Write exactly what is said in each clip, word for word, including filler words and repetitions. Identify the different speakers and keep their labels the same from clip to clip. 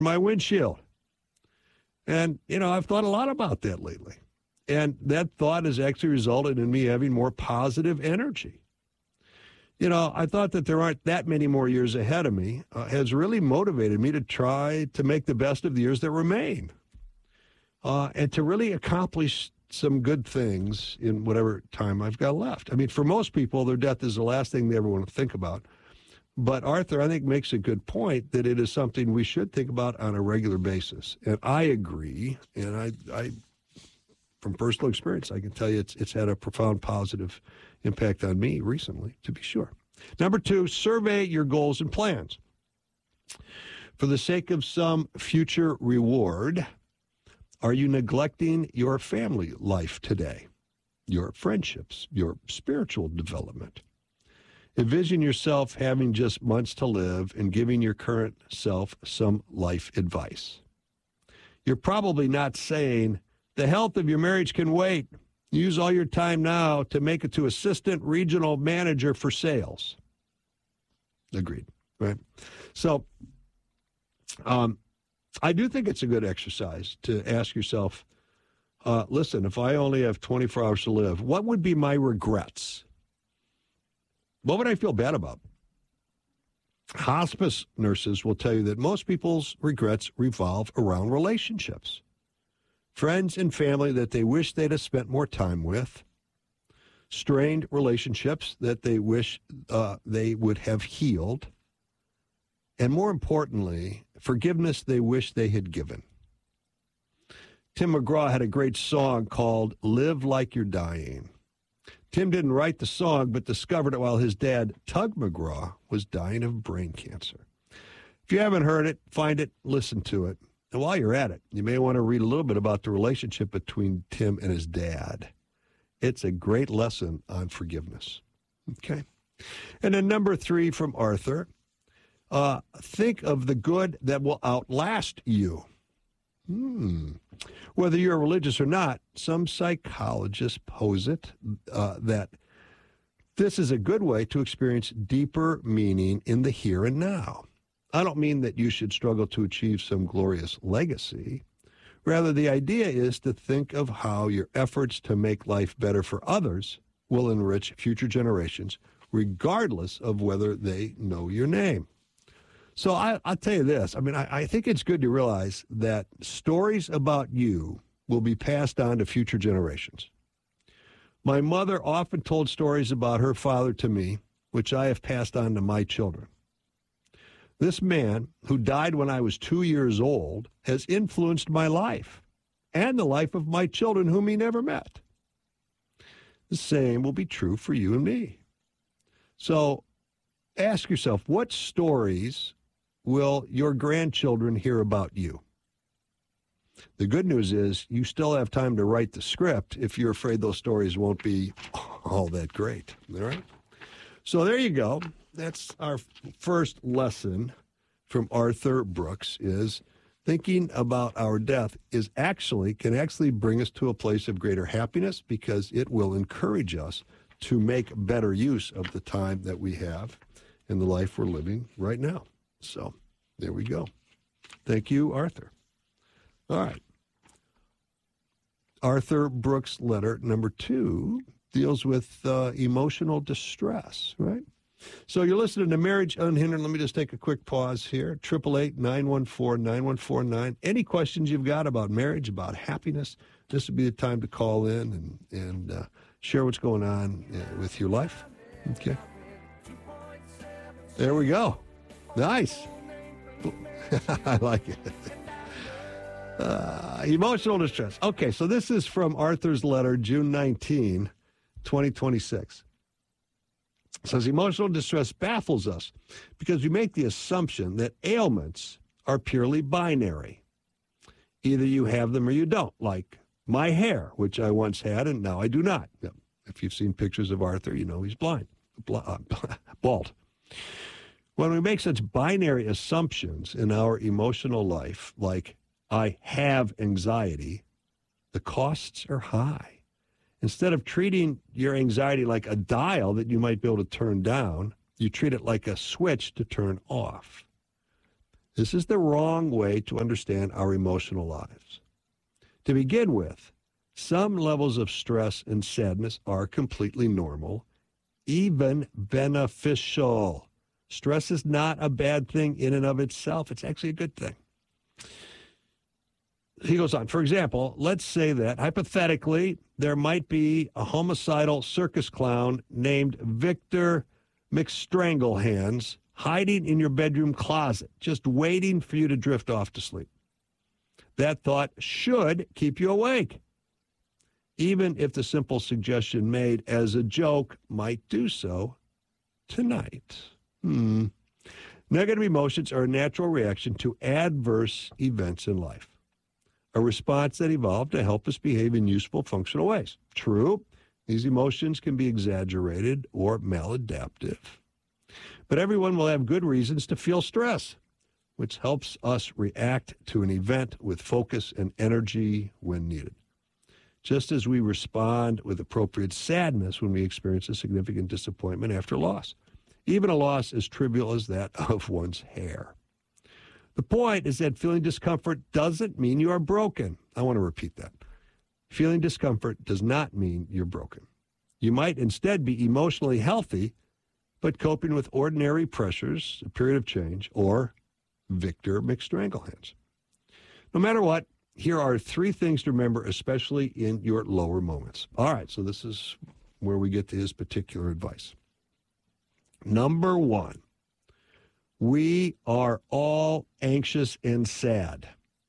Speaker 1: my windshield. And, you know, I've thought a lot about that lately. And that thought has actually resulted in me having more positive energy. You know, I thought that there aren't that many more years ahead of me, uh, has really motivated me to try to make the best of the years that remain. Uh, and to really accomplish some good things in whatever time I've got left. I mean, for most people, their death is the last thing they ever want to think about. But Arthur, I think, makes a good point that it is something we should think about on a regular basis. And I agree, and I, I from personal experience, I can tell you it's it's had a profound positive impact on me recently, to be sure. Number two, survey your goals and plans. For the sake of some future reward, are you neglecting your family life today, your friendships, your spiritual development? Envision yourself having just months to live and giving your current self some life advice. You're probably not saying, the health of your marriage can wait. Use all your time now to make it to assistant regional manager for sales. Agreed, right? So um, I do think it's a good exercise to ask yourself, uh, listen, if I only have twenty-four hours to live, what would be my regrets? What would I feel bad about? Hospice nurses will tell you that most people's regrets revolve around relationships. Friends and family that they wish they'd have spent more time with. Strained relationships that they wish uh, they would have healed. And more importantly, forgiveness they wish they had given. Tim McGraw had a great song called Live Like You're Dying. Tim didn't write the song, but discovered it while his dad, Tug McGraw, was dying of brain cancer. If you haven't heard it, find it, listen to it. And while you're at it, you may want to read a little bit about the relationship between Tim and his dad. It's a great lesson on forgiveness. Okay. And then number three from Arthur, uh, think of the good that will outlast you. Hmm. Whether you're religious or not, some psychologists pose it uh, that this is a good way to experience deeper meaning in the here and now. I don't mean that you should struggle to achieve some glorious legacy. Rather, the idea is to think of how your efforts to make life better for others will enrich future generations, regardless of whether they know your name. So I, I'll tell you this. I mean, I, I think it's good to realize that stories about you will be passed on to future generations. My mother often told stories about her father to me, which I have passed on to my children. This man, who died when I was two years old, has influenced my life and the life of my children whom he never met. The same will be true for you and me. So ask yourself, what stories will your grandchildren hear about you? The good news is you still have time to write the script if you're afraid those stories won't be all that great. All right? So there you go. That's our first lesson from Arthur Brooks, is thinking about our death is actually, can actually bring us to a place of greater happiness because it will encourage us to make better use of the time that we have in the life we're living right now. So there we go. Thank you, Arthur. All right. Arthur Brooks' letter number two deals with uh, emotional distress, right? So you're listening to Marriage Unhindered. Let me just take a quick pause here. eight eight eight, nine one four, nine one four nine. Any questions you've got about marriage, about happiness, this would be the time to call in and, and uh, share what's going on uh, with your life. Okay. There we go. Nice. I like it. Uh, emotional distress. Okay, so this is from Arthur's letter, June nineteenth, twenty twenty-six. It says, emotional distress baffles us because we make the assumption that ailments are purely binary. Either you have them or you don't, like my hair, which I once had and now I do not. If you've seen pictures of Arthur, you know he's blind, bald. When we make such binary assumptions in our emotional life, like I have anxiety, the costs are high. Instead of treating your anxiety like a dial that you might be able to turn down, you treat it like a switch to turn off. This is the wrong way to understand our emotional lives. To begin with, some levels of stress and sadness are completely normal, even beneficial. Stress is not a bad thing in and of itself. It's actually a good thing. He goes on, for example, let's say that, hypothetically, there might be a homicidal circus clown named Victor McStranglehands hiding in your bedroom closet, just waiting for you to drift off to sleep. That thought should keep you awake, even if the simple suggestion made as a joke might do so tonight. Hmm. Negative emotions are a natural reaction to adverse events in life, a response that evolved to help us behave in useful, functional ways. True, these emotions can be exaggerated or maladaptive. But everyone will have good reasons to feel stress, which helps us react to an event with focus and energy when needed. Just as we respond with appropriate sadness when we experience a significant disappointment after loss, even a loss as trivial as that of one's hair. The point is that feeling discomfort doesn't mean you are broken. I want to repeat that. Feeling discomfort does not mean you're broken. You might instead be emotionally healthy, but coping with ordinary pressures, a period of change, or Victor McStranglehands. No matter what, here are three things to remember, especially in your lower moments. All right, so this is where we get to his particular advice. Number one, we are all anxious and sad.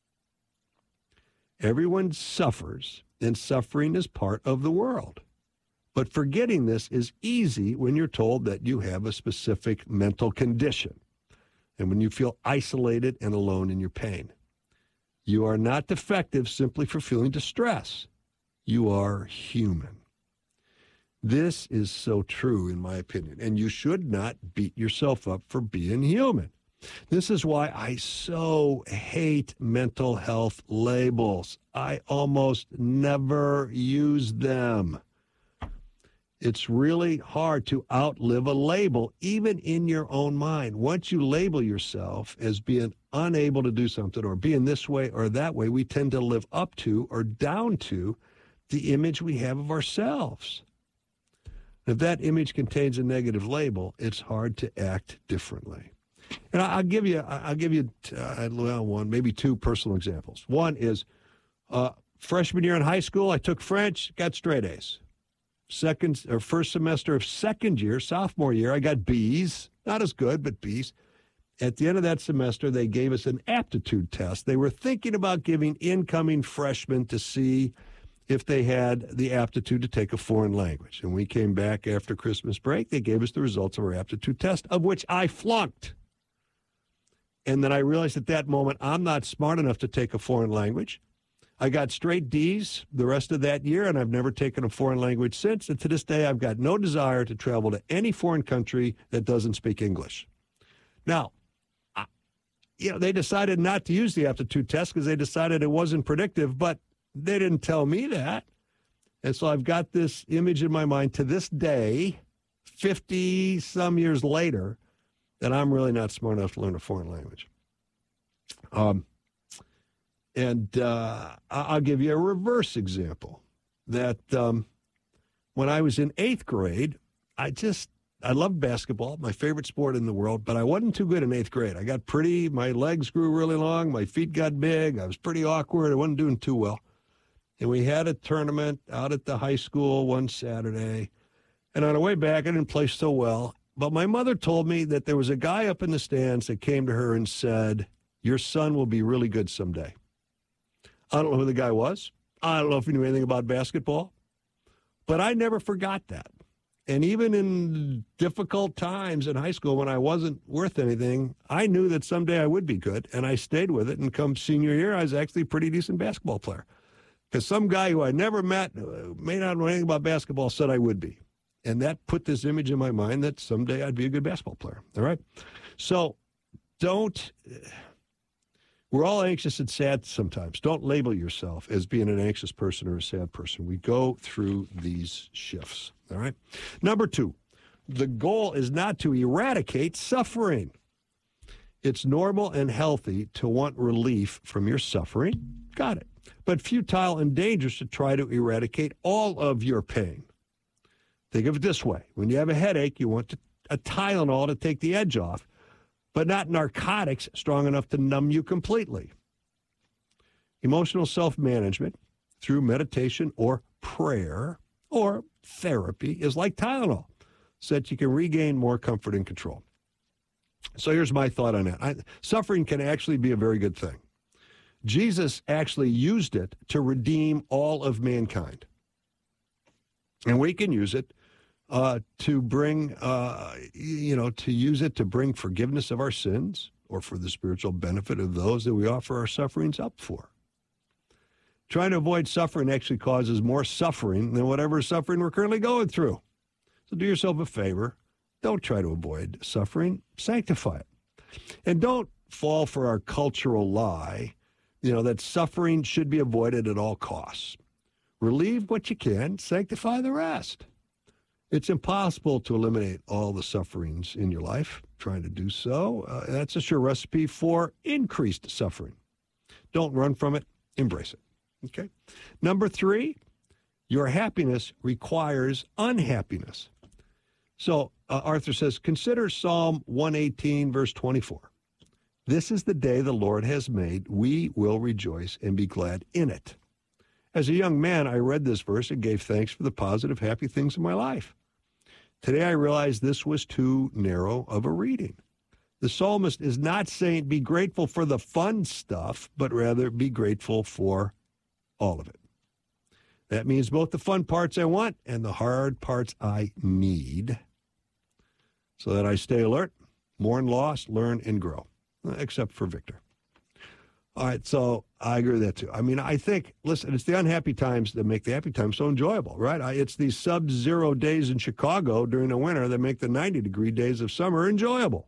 Speaker 1: Everyone suffers, and suffering is part of the world. But forgetting this is easy when you're told that you have a specific mental condition and when you feel isolated and alone in your pain. You are not defective simply for feeling distress. You are human. This is so true, in my opinion, and you should not beat yourself up for being human. This is why I so hate mental health labels. I almost never use them. It's really hard to outlive a label, even in your own mind. Once you label yourself as being unable to do something or being this way or that way, we tend to live up to or down to the image we have of ourselves. If that image contains a negative label, it's hard to act differently. And I'll give you, I'll give you uh, well, one, maybe two personal examples. One is uh, freshman year in high school, I took French, got straight A's. Second or first semester of second year, sophomore year, I got B's. Not as good, but B's. At the end of that semester, they gave us an aptitude test. They were thinking about giving incoming freshmen to see if they had the aptitude to take a foreign language. And we came back after Christmas break. They gave us the results of our aptitude test, of which I flunked. And then I realized at that moment, I'm not smart enough to take a foreign language. I got straight D's the rest of that year, and I've never taken a foreign language since. And to this day, I've got no desire to travel to any foreign country that doesn't speak English. Now, I, you know, they decided not to use the aptitude test because they decided it wasn't predictive, but they didn't tell me that. And so I've got this image in my mind to this day, fifty-some years later, that I'm really not smart enough to learn a foreign language. Um. And uh, I'll give you a reverse example that um, when I was in eighth grade, I just, I loved basketball, my favorite sport in the world, but I wasn't too good in eighth grade. I got pretty, my legs grew really long, my feet got big, I was pretty awkward, I wasn't doing too well. And we had a tournament out at the high school one Saturday, and on our way back, I didn't play so well, but my mother told me that there was a guy up in the stands that came to her and said, "Your son will be really good someday." I don't know who the guy was. I don't know if he knew anything about basketball. But I never forgot that. And even in difficult times in high school when I wasn't worth anything, I knew that someday I would be good, and I stayed with it. And come senior year, I was actually a pretty decent basketball player. Because some guy who I never met, may not know anything about basketball, said I would be. And that put this image in my mind that someday I'd be a good basketball player. All right? So don't... We're all anxious and sad sometimes. Don't label yourself as being an anxious person or a sad person. We go through these shifts, all right? Number two, the goal is not to eradicate suffering. It's normal and healthy to want relief from your suffering. Got it. But futile and dangerous to try to eradicate all of your pain. Think of it this way. When you have a headache, you want to, a Tylenol to take the edge off, but not narcotics strong enough to numb you completely. Emotional self-management through meditation or prayer or therapy is like Tylenol, so that you can regain more comfort and control. So here's my thought on that. I, suffering can actually be a very good thing. Jesus actually used it to redeem all of mankind. And we can use it uh, to bring, uh, you know, to use it to bring forgiveness of our sins or for the spiritual benefit of those that we offer our sufferings up for. Trying to avoid suffering actually causes more suffering than whatever suffering we're currently going through. So do yourself a favor. Don't try to avoid suffering. Sanctify it. And don't fall for our cultural lie, you know, that suffering should be avoided at all costs. Relieve what you can. Sanctify the rest. It's impossible to eliminate all the sufferings in your life. Trying to do so, uh, that's a sure recipe for increased suffering. Don't run from it. Embrace it. Okay. Number three, your happiness requires unhappiness. So uh, Arthur says, consider Psalm one eighteen, verse twenty-four. This is the day the Lord has made. We will rejoice and be glad in it. As a young man, I read this verse and gave thanks for the positive, happy things in my life. Today, I realized this was too narrow of a reading. The psalmist is not saying be grateful for the fun stuff, but rather be grateful for all of it. That means both the fun parts I want and the hard parts I need, so that I stay alert, mourn loss, learn, and grow, except for Victor. All right, so I agree with that, too. I mean, I think, listen, it's the unhappy times that make the happy times so enjoyable, right? I, it's these sub-zero days in Chicago during the winter that make the ninety-degree days of summer enjoyable.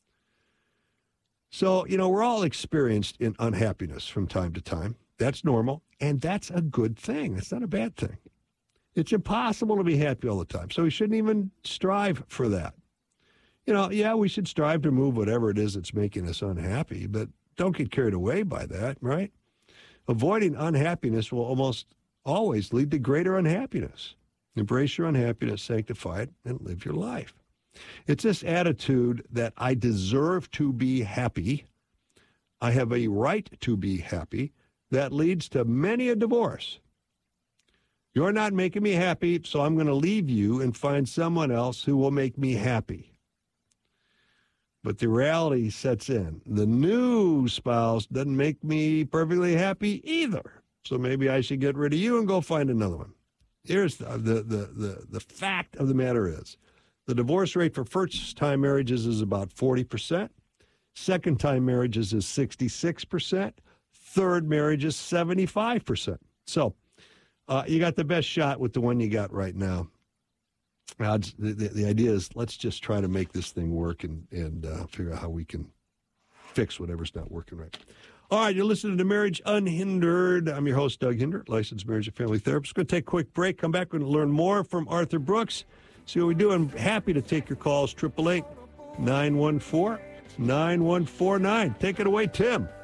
Speaker 1: So, you know, we're all experienced in unhappiness from time to time. That's normal, and that's a good thing. It's not a bad thing. It's impossible to be happy all the time, so we shouldn't even strive for that. You know, yeah, we should strive to move whatever it is that's making us unhappy, but don't get carried away by that, right? Avoiding unhappiness will almost always lead to greater unhappiness. Embrace your unhappiness, sanctify it, and live your life. It's this attitude that I deserve to be happy, I have a right to be happy, that leads to many a divorce. You're not making me happy, so I'm going to leave you and find someone else who will make me happy. But the reality sets in. The new spouse doesn't make me perfectly happy either. So maybe I should get rid of you and go find another one. Here's the, the, the, the, the fact of the matter is, the divorce rate for first-time marriages is about forty percent. Second-time marriages is sixty-six percent. Third marriage is seventy-five percent. So uh, you got the best shot with the one you got right now. Uh, the, the, the idea is let's just try to make this thing work and, and uh, figure out how we can fix whatever's not working right. All right, you're listening to Marriage Unhindered. I'm your host, Doug Hinder, licensed marriage and family therapist. Going to take a quick break, come back, we're going to learn more from Arthur Brooks, see what we do. I'm happy to take your calls, eight eight eight, nine one four, nine one four nine. Take it away, Tim.